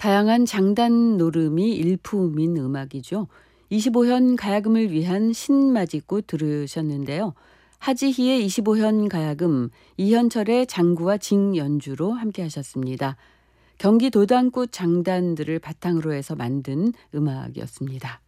다양한 장단 노름이 일품인 음악이죠. 25현 가야금을 위한 신맞이꽃 들으셨는데요. 하지희의 25현 가야금, 이현철의 장구와 징 연주로 함께 하셨습니다. 경기 도당꽃 장단들을 바탕으로 해서 만든 음악이었습니다.